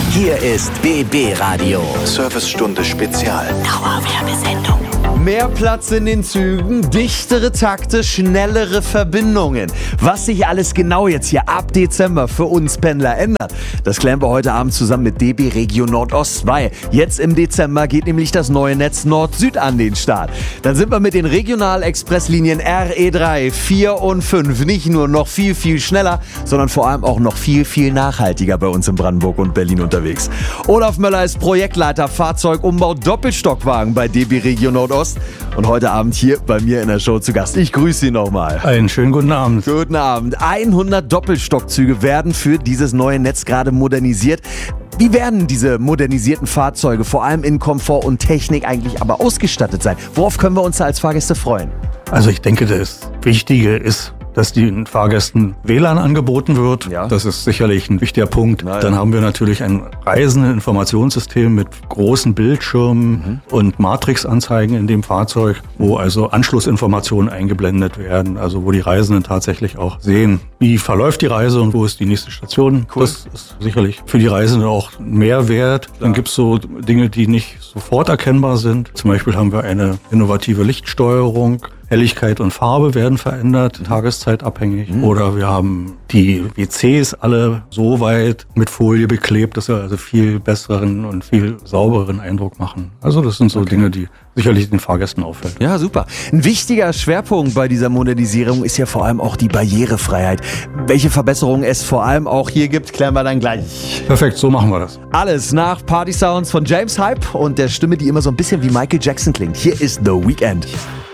Hier ist BB Radio. Servicestunde Spezial. Dauerwerbesendung. Mehr Platz in den Zügen, dichtere Takte, schnellere Verbindungen. Was sich alles genau jetzt hier ab Dezember für uns Pendler ändert, das klären wir heute Abend zusammen mit DB Regio Nordost, weil jetzt im Dezember geht nämlich das neue Netz Nord-Süd an den Start. Dann sind wir mit den Regional-Express-Linien RE3, 4 und 5 nicht nur noch viel, viel schneller, sondern vor allem auch noch viel, viel nachhaltiger bei uns in Brandenburg und Berlin unterwegs. Olaf Möller ist Projektleiter Fahrzeugumbau Doppelstockwagen bei DB Regio Nordost und heute Abend hier bei mir in der Show zu Gast. Ich grüße Sie nochmal. Einen schönen guten Abend. Guten Abend. 100 Doppelstockzüge werden für dieses neue Netz gerade modernisiert. Wie werden diese modernisierten Fahrzeuge vor allem in Komfort und Technik eigentlich aber ausgestattet sein? Worauf können wir uns da als Fahrgäste freuen? Also ich denke, das Wichtige ist, dass den Fahrgästen WLAN angeboten wird. Ja. Das ist sicherlich ein wichtiger Punkt. Ja. Dann haben wir natürlich ein Reisendeninformationssystem mit großen Bildschirmen und Matrixanzeigen in dem Fahrzeug, wo also Anschlussinformationen eingeblendet werden, also wo die Reisenden tatsächlich auch sehen, wie verläuft die Reise und wo ist die nächste Station. Cool. Das ist sicherlich für die Reisenden auch ein Mehrwert. Dann gibt es so Dinge, die nicht sofort erkennbar sind. Zum Beispiel haben wir eine innovative Lichtsteuerung. Helligkeit und Farbe werden verändert, tageszeitabhängig. Oder wir haben die WCs alle so weit mit Folie beklebt, dass wir also viel besseren und viel saubereren Eindruck machen. Also das sind so Dinge, die sicherlich den Fahrgästen auffällt. Ja, super. Ein wichtiger Schwerpunkt bei dieser Modernisierung ist ja vor allem auch die Barrierefreiheit. Welche Verbesserungen es vor allem auch hier gibt, klären wir dann gleich. Perfekt, so machen wir das. Alles nach Party Sounds von James Hype und der Stimme, die immer so ein bisschen wie Michael Jackson klingt. Hier ist The Weeknd.